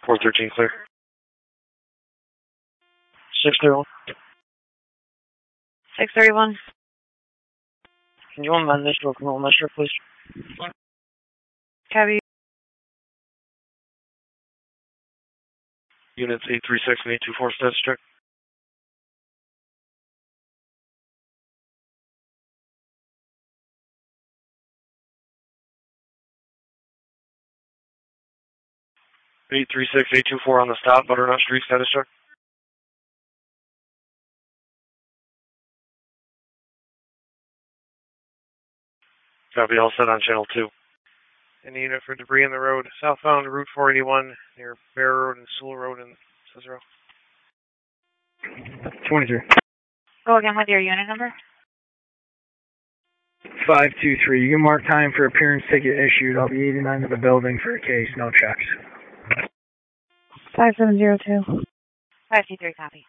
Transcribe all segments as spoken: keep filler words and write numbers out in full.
four thirteen clear. six thirty-one. six thirty-one. Can you amend this to a criminal measure, please? Copy. Units eight three six and eight two four status check. eight three six, eight two four on the stop, Butternut Street, status check. Copy, all set on channel two. Any unit for debris in the road, southbound Route four eighty-one, near Bear Road and Sewell Road in Cicero. twenty-three. Go again with your unit number. five two three. You can mark time for appearance ticket issued. I'll be eighty-nine to the building for a case, no checks. five seven zero two. five two three, copy.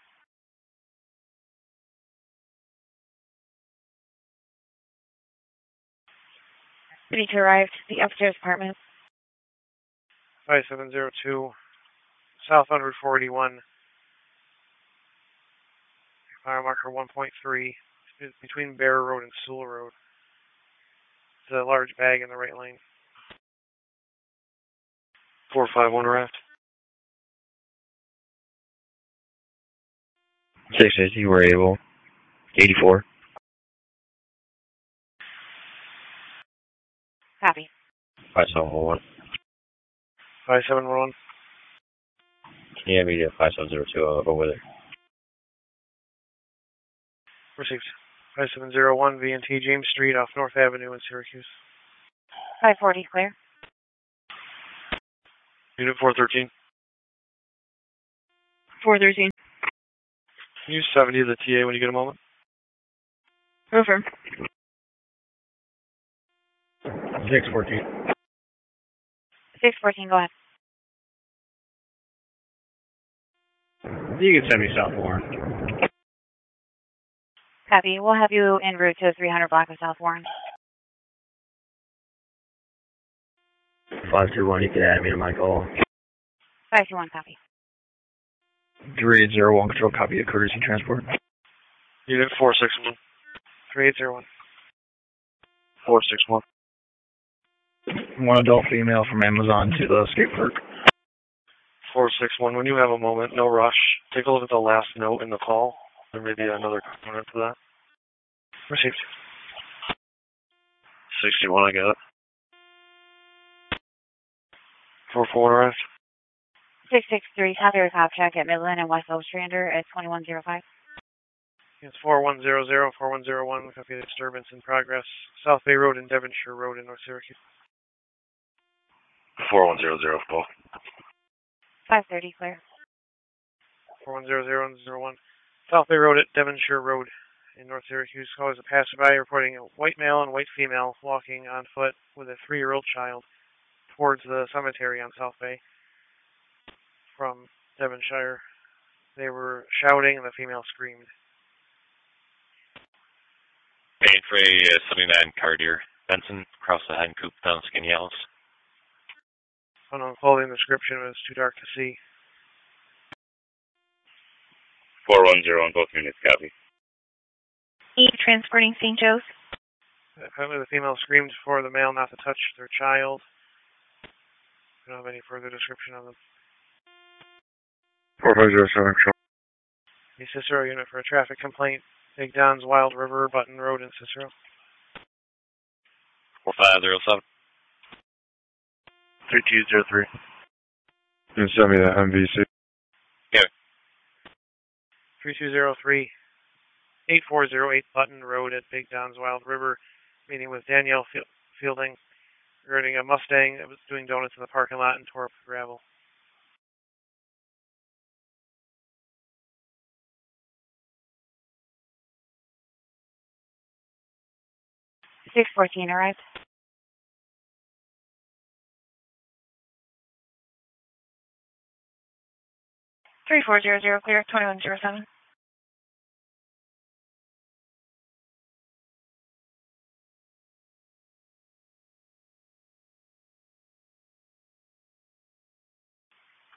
We need to arrive to the upstairs apartment. five seven zero two, southbound Route four eighty-one. Fire marker one point three, between Bear Road and Sewell Road. There's a large bag in the right lane. four five one raft. six fifty, we're able. eighty-four. Copy. five seven one one. five seven one one. Can you have me to five seven zero two over with it? Received. five seven zero one, V and T James Street off North Avenue in Syracuse. five forty, clear. Unit four thirteen. four thirteen. Use seventy of the T A when you get a moment. Over. six fourteen. six fourteen, go ahead. You can send me South Warren. Copy. We'll have you en route to three hundred block of South Warren. five two one, you can add me to my call. five two one, copy. three eight zero one, control copy of courtesy transport. Unit four six one. three eight zero one. four six one. One adult female from Amazon to the skate park. four six one. When you have a moment, no rush. Take a look at the last note in the call. There may be another component to that. Received. sixty-one, I got it. four four arrived. six six three, copy your cop check at Midland and West Ostrander at twenty-one oh five. It's four one zero zero, four one zero one. Copy the disturbance in progress. South Bay Road and Devonshire Road in North Syracuse. four one zero zero, full. five thirty, clear. four one zero zero zero one. South Bay Road at Devonshire Road in North Syracuse. Call is a passerby reporting a white male and white female walking on foot with a three-year-old child towards the cemetery on South Bay from Devonshire. They were shouting and the female screamed. Main for a uh, seventy-nine Cartier. Benson, across the head and coupe down Skinny Alice. Unknown clothing description was too dark to see. four one zero on both units, copy. E transporting Saint Joe's. Apparently the female screamed for the male not to touch their child. We don't have any further description of them. four five zero seven, The Cicero unit for a traffic complaint. Big Don's Wild River, Button Road in Cicero. four five zero seven. three two zero three. You can send me that M V C. Yeah. three two zero three, eight four zero eight Button Road at Big Don's Wild River. Meeting with Danielle Fielding regarding a Mustang that was doing donuts in the parking lot and tore up the gravel. six fourteen arrived. three four zero zero clear, twenty-one oh seven.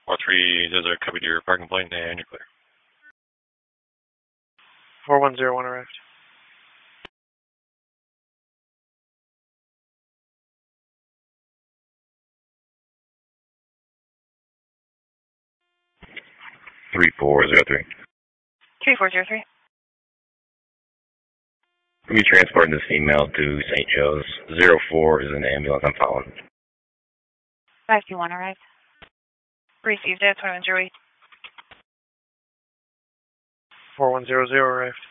four three zero zero, copied your parking complaint, and you're clear. four one zero one arrived. three four zero three. three four zero three. We'll be transporting this female to Saint Joe's. zero four is an ambulance. I'm following. five two one arrived. Received at twenty-one zero eight. four one zero zero arrived.